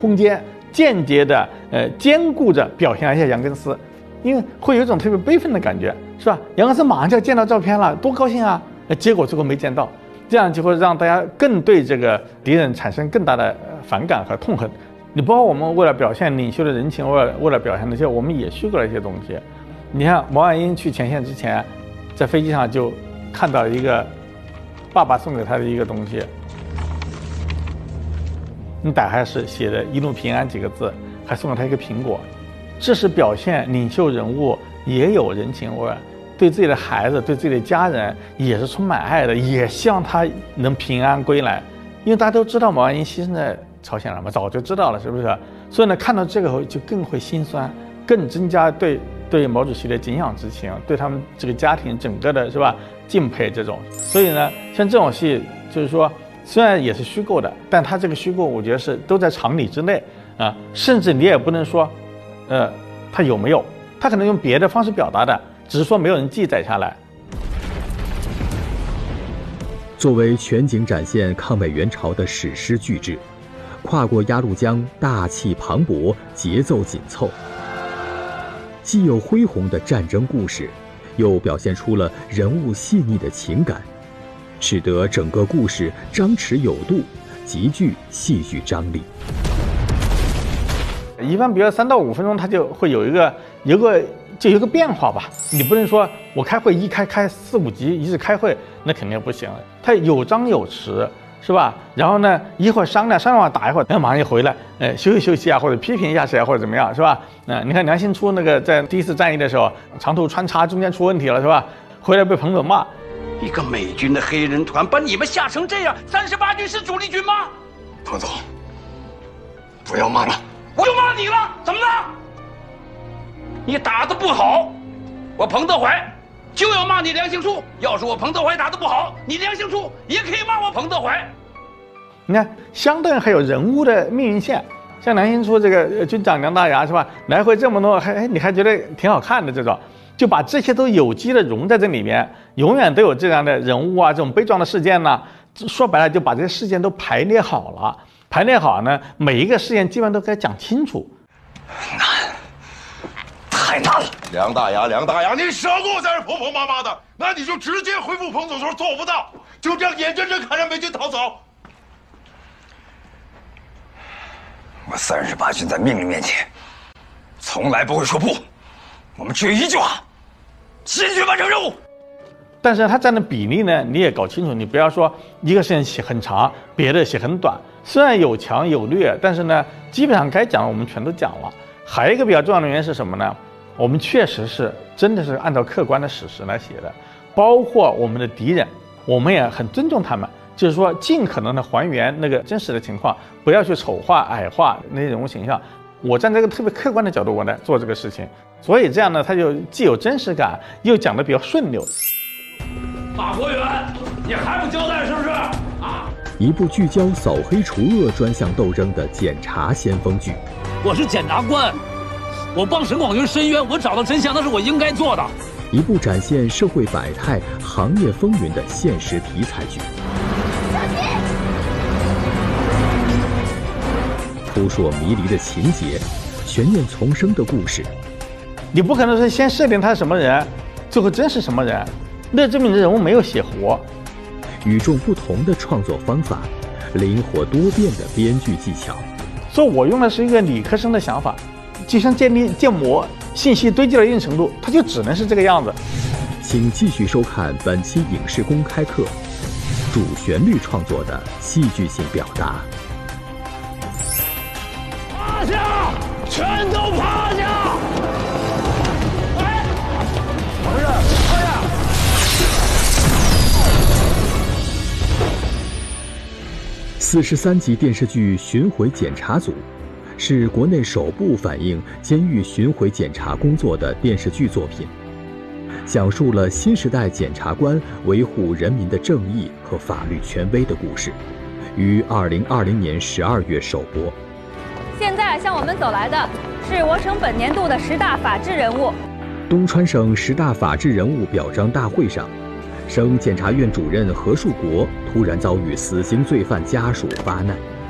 空间间接的兼顾着表现一下杨根思，因为会有一种特别悲愤的感觉，是吧？杨根思马上就要见到照片了，多高兴啊！结果最后没见到，这样就会让大家更对这个敌人产生更大的反感和痛恨。你包括我们为了表现领袖的人情，为了表现那些，我们也虚构了一些东西。你看毛岸英去前线之前，在飞机上就看到一个爸爸送给他的一个东西，你打开是写的"一路平安"几个字，还送了他一个苹果。这是表现领袖人物也有人情味，对自己的孩子、对自己的家人也是充满爱的，也希望他能平安归来。因为大家都知道毛岸英牺牲在朝鲜了嘛，早就知道了，是不是？所以呢，看到这个后就更会心酸，更增加对毛主席的敬仰之情，对他们这个家庭整个的是吧敬佩这种。所以呢，像这种戏就是说，虽然也是虚构的，但它这个虚构我觉得是都在常理之内啊，甚至你也不能说，他有没有，他可能用别的方式表达的，只是说没有人记载下来。 作为全景展现抗美援朝的史诗巨制，跨过鸭绿江，大气磅礴，节奏紧凑，既有恢宏的战争故事，又表现出了人物细腻的情感，使得整个故事张弛有度，极具戏剧张力。 一般比如3到5分钟，它就会有一个变化吧。你不能说我开会开4、5集一直开会，那肯定不行。它有张有弛，是吧？然后呢，一会儿商量完打一会儿，然后马上就回来，休息啊，或者批评一下谁啊，或者怎么样，是吧？你看梁兴初那个在第1次战役的时候，长途穿插中间出问题了，是吧？回来被彭总骂， 一个美军的黑人团把你们吓成这样，38军是主力军吗？ 彭总，不要骂了。 我就骂你了，怎么了？你打得不好，我彭德怀就要骂你梁兴初。要是我彭德怀打得不好，你梁兴初也可以骂我彭德怀。 你看，相对还有人物的命运线，像梁兴初这个军长梁大牙，是吧？来回这么多，你还觉得挺好看的这种，就把这些都有机的融在这里面，永远都有这样的人物啊，这种悲壮的事件呢。说白了，就把这些事件都排列好了。排列好呢，每一个事件基本上都该讲清楚。 难，太难了。 梁大牙，你少给我在这婆婆妈妈的，那你就直接回复彭总说做不到，就这样眼睁睁看着美军逃走。 我38军在命令面前，从来不会说不。我们只有一句话：坚决完成任务。 但是它占的比例呢，你也搞清楚，你不要说一个事情写很长，别的写很短。虽然有强有劣，但是呢，基本上该讲的我们全都讲了。还有一个比较重要的原因是什么呢？我们确实是真的是按照客观的史实来写的，包括我们的敌人，我们也很尊重他们，就是说尽可能的还原那个真实的情况，不要去丑化矮化那些人物形象。我站在一个特别客观的角度，我来做这个事情，所以这样呢，它就既有真实感，又讲得比较顺溜。 大国元，你还不交代是不是？啊！ 一部聚焦扫黑除恶专项斗争的检察先锋剧。 我是检察官，我帮沈广军申冤，我找到真相，那是我应该做的。 一部展现社会百态、行业风云的现实题材剧。扑朔迷离的情节，悬念丛生的故事。 你不可能是先设定他是什么人，最后真是什么人，那证明这人物没有写活。 与众不同的创作方法，灵活多变的编剧技巧。 所以我用的是一个理科生的想法，就像建模，信息堆积到一定程度，它就只能是这个样子。 请继续收看本期影视公开课，主旋律创作的戏剧性表达。 趴下，全都趴下！哎，同志，趴下 ！43集电视剧《巡回检查组》是国内首部反映监狱巡回检查工作的电视剧作品，讲述了新时代检察官维护人民的正义和法律权威的故事，于2020年12月首播。 现在向我们走来的是我省本年度的10大法治人物。 东川省10大法治人物表彰大会上，省检察院主任何树国突然遭遇死刑罪犯家属发难。